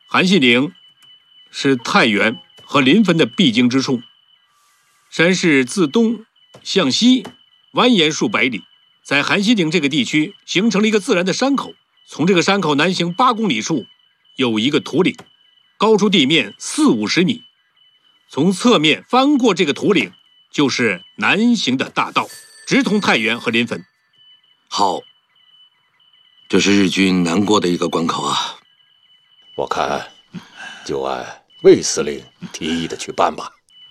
韩信岭是太原和临汾的必经之处，山势自东向西蜿蜒数百里，在韩信岭这个地区形成了一个自然的山口。从这个山口南行8公里处，有一个土岭，高出地面40-50米。从侧面翻过这个土岭，就是南行的大道，直通太原和临汾。 好，这是日军南过的一个关口啊。 我看就按魏司令提议的去办吧。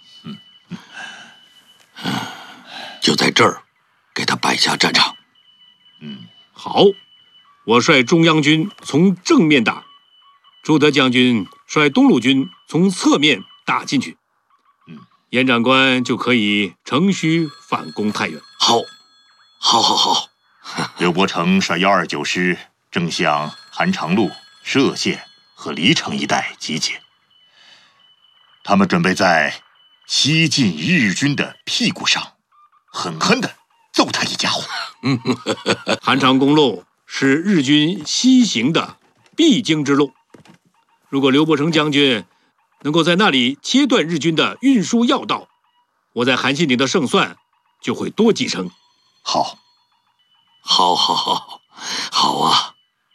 就在这儿给他摆下战场。 好，我率中央军从正面打，朱德将军率东路军从侧面打进去。严长官就可以乘虚反攻太原。 好，好，好，好。 刘伯承率129师正向韩长路、歙县和黎城一带集结，他们准备在西进日军的屁股上狠狠地揍他一家伙。 韩长公路是日军西行的必经之路，如果刘伯承将军能够在那里切断日军的运输要道，我在韩信岭的胜算就会多几成。 好， 好，好，好，好啊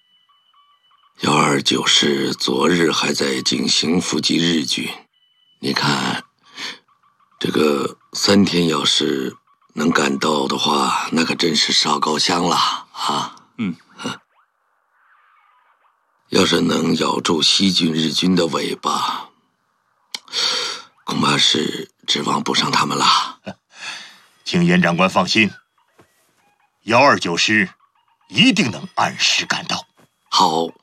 ！129师昨日还在进行伏击日军，你看，这个3天要是能赶到的话，那可真是烧高香了啊！要是能咬住西军日军的尾巴，恐怕是指望不上他们了。 请严长官放心，129师一定能按时赶到。 好，